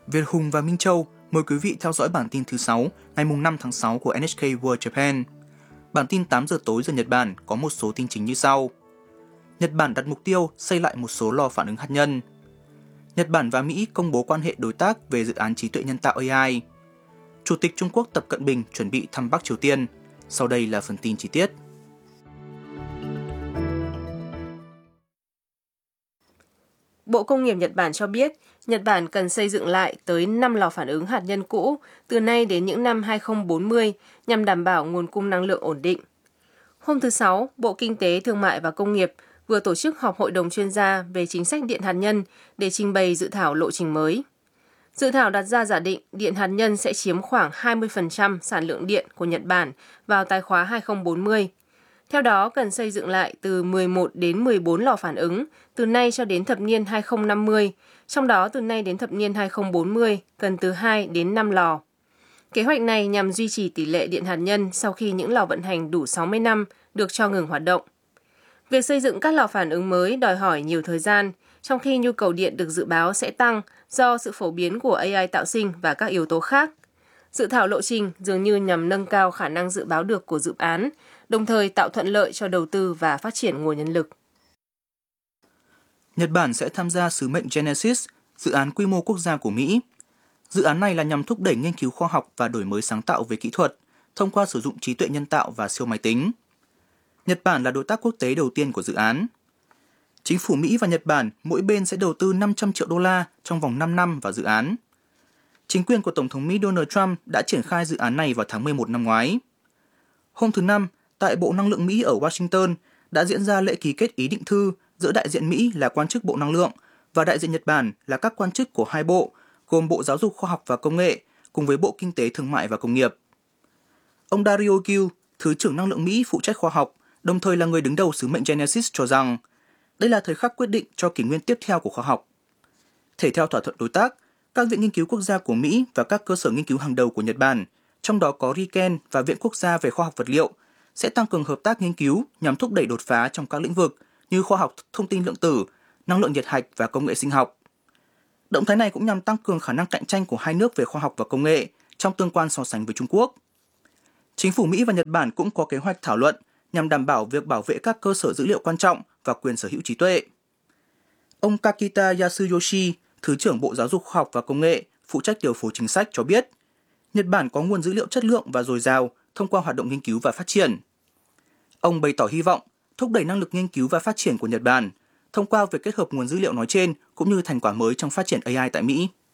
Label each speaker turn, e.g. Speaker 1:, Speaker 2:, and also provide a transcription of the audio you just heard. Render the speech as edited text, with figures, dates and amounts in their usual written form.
Speaker 1: Việt Hùng và Minh Châu mời quý vị theo dõi bản tin thứ 6 ngày 5 tháng 6 của NHK World Japan. Bản tin 8 giờ tối giờ Nhật Bản có một số tin chính như sau. Nhật Bản đặt mục tiêu xây lại một số lò phản ứng hạt nhân. Nhật Bản và Mỹ công bố quan hệ đối tác về dự án trí tuệ nhân tạo AI. Chủ tịch Trung Quốc Tập Cận Bình chuẩn bị thăm Bắc Triều Tiên. Sau đây là phần tin chi tiết.
Speaker 2: Bộ Công nghiệp Nhật Bản cho biết, Nhật Bản cần xây dựng lại tới 5 lò phản ứng hạt nhân cũ từ nay đến những năm 2040 nhằm đảm bảo nguồn cung năng lượng ổn định. Hôm thứ Sáu, Bộ Kinh tế, Thương mại và Công nghiệp vừa tổ chức họp hội đồng chuyên gia về chính sách điện hạt nhân để trình bày dự thảo lộ trình mới. Dự thảo đặt ra giả định điện hạt nhân sẽ chiếm khoảng 20% sản lượng điện của Nhật Bản vào tài khóa 2040. Theo đó, cần xây dựng lại từ 11 đến 14 lò phản ứng từ nay cho đến thập niên 2050, trong đó từ nay đến thập niên 2040 cần từ 2 đến 5 lò. Kế hoạch này nhằm duy trì tỷ lệ điện hạt nhân sau khi những lò vận hành đủ 60 năm được cho ngừng hoạt động. Việc xây dựng các lò phản ứng mới đòi hỏi nhiều thời gian, trong khi nhu cầu điện được dự báo sẽ tăng do sự phổ biến của AI tạo sinh và các yếu tố khác. Dự thảo lộ trình dường như nhằm nâng cao khả năng dự báo được của dự án, đồng thời tạo thuận lợi cho đầu tư và phát triển nguồn nhân lực.
Speaker 1: Nhật Bản sẽ tham gia sứ mệnh Genesis, dự án quy mô quốc gia của Mỹ. Dự án này là nhằm thúc đẩy nghiên cứu khoa học và đổi mới sáng tạo về kỹ thuật thông qua sử dụng trí tuệ nhân tạo và siêu máy tính. Nhật Bản là đối tác quốc tế đầu tiên của dự án. Chính phủ Mỹ và Nhật Bản mỗi bên sẽ đầu tư 500 triệu đô la trong vòng 5 năm vào dự án. Chính quyền của Tổng thống Mỹ Donald Trump đã triển khai dự án này vào tháng 11 năm ngoái. Hôm thứ Năm, tại Bộ Năng lượng Mỹ ở Washington đã diễn ra lễ ký kết ý định thư giữa đại diện Mỹ là quan chức Bộ Năng lượng và đại diện Nhật Bản là các quan chức của hai bộ, gồm Bộ Giáo dục Khoa học và Công nghệ cùng với Bộ Kinh tế Thương mại và Công nghiệp. Ông Dario Gil, Thứ trưởng Năng lượng Mỹ phụ trách khoa học, đồng thời là người đứng đầu sứ mệnh Genesis cho rằng đây là thời khắc quyết định cho kỷ nguyên tiếp theo của khoa học. Thể theo thỏa thuận đối tác, các viện nghiên cứu quốc gia của Mỹ và các cơ sở nghiên cứu hàng đầu của Nhật Bản, trong đó có RIKEN và Viện Quốc gia về khoa học vật liệu, sẽ tăng cường hợp tác nghiên cứu nhằm thúc đẩy đột phá trong các lĩnh vực như khoa học thông tin lượng tử, năng lượng nhiệt hạch và công nghệ sinh học. Động thái này cũng nhằm tăng cường khả năng cạnh tranh của hai nước về khoa học và công nghệ trong tương quan so sánh với Trung Quốc. Chính phủ Mỹ và Nhật Bản cũng có kế hoạch thảo luận nhằm đảm bảo việc bảo vệ các cơ sở dữ liệu quan trọng và quyền sở hữu trí tuệ. Ông Kakita Yasuyoshi, Thứ trưởng Bộ Giáo dục Khoa học và Công nghệ, phụ trách điều phối chính sách cho biết, Nhật Bản có nguồn dữ liệu chất lượng và dồi dào thông qua hoạt động nghiên cứu và phát triển. Ông bày tỏ hy vọng thúc đẩy năng lực nghiên cứu và phát triển của Nhật Bản thông qua việc kết hợp nguồn dữ liệu nói trên cũng như thành quả mới trong phát triển AI tại Mỹ.